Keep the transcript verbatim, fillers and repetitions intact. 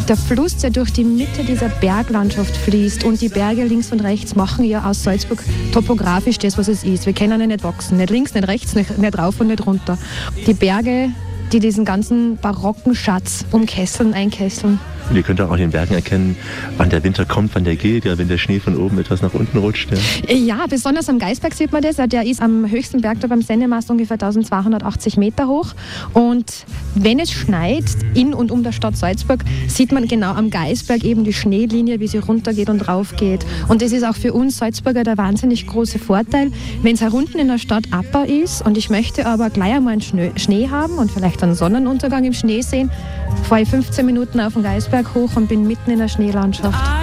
der Fluss, der durch die Mitte dieser Berglandschaft fließt und die Berge links und rechts machen ja aus Salzburg topografisch das, was es ist. Wir können ja nicht wachsen, nicht links, nicht rechts, nicht, nicht rauf und nicht runter. Die Berge, die diesen ganzen barocken Schatz umkesseln, einkesseln. Und ihr könnt auch in den Bergen erkennen, wann der Winter kommt, wann der geht, ja, wenn der Schnee von oben etwas nach unten rutscht. Ja, ja besonders am Geisberg sieht man das. Der ist am höchsten Berg da beim Sennemast ungefähr eintausendzweihundertachtzig Meter hoch. Und wenn es schneit in und um der Stadt Salzburg, sieht man genau am Geisberg eben die Schneelinie, wie sie runtergeht und raufgeht. Und das ist auch für uns Salzburger der wahnsinnig große Vorteil, wenn es herunten in der Stadt Abbau ist und ich möchte aber gleich einmal einen Schnee haben und vielleicht einen Sonnenuntergang im Schnee sehen, fahre ich fünfzehn Minuten auf den Geisberg hoch und bin mitten in der Schneelandschaft.